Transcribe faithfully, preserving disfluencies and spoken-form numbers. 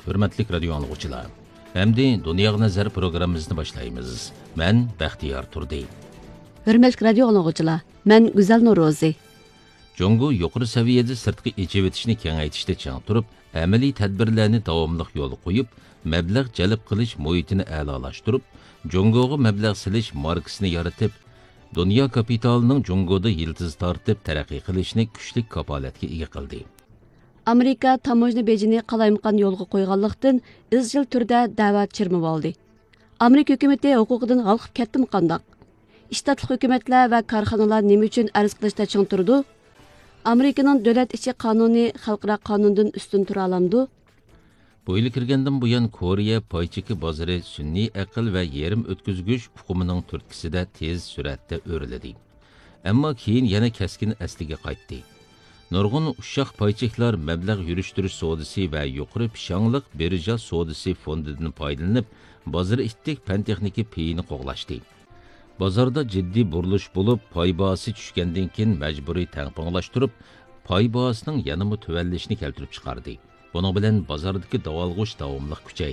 hürmetlik radyo anlıqçılar. Hem Dünya Nazar programımızını başlayımız. Ben Baxtiyar Turdi. Hürmetlik radyo anlıqçılar. Ben Güzel Norozi. Jongo yuqori saviyada sirtqi echivitishni kengaytishda chang turib, amaliy tadbirlarni davomliq yo'l qo'yib, mablag' jalb qilish muhitini a'lolashtirib, Jongoga mablag' silish markasini yaratib, dunyo kapitalining Jongoda yildiz tortib taraqqiy qilishni kuchli kapolatga ega qildi. Amerika tamojna bejini qalaymiqan yo'lga qo'yganlikdan izchil turda da'vat chirmib oldi. Amerika hukumati huquqidan g'alqib ketdimi qandaq? Shtatlik hukumatlar va korxonalar nima uchun arz qilishda ching turdi? Amerikaning davlat ichi qonuni xalqaro qonundan ustun tura olamdi? Bu yil kirgandan buyon Koreya paycheki bozori sun'iy aql va yerim o'tkazgich hukumining turtkisida tez suratda o'riladi. Ammo keyin yana kaskin asliga qaytdi. Nurg'un ushshaq paycheklar mablag' yurishtirish sodisi va yuqori pishongliq birja sodisi fondidan foydalanib, bozor ittik fan texniki peyini qo'g'lashdi. Bozorda jiddiy burilish bo'lib, pay bahosi tushgandan keyin majburiy tanqonlashtirib, pay bahosining yanama tuvallishini keltirib chiqardi. Buning bilan bozordagi davolg'ish davomli kuchaydi.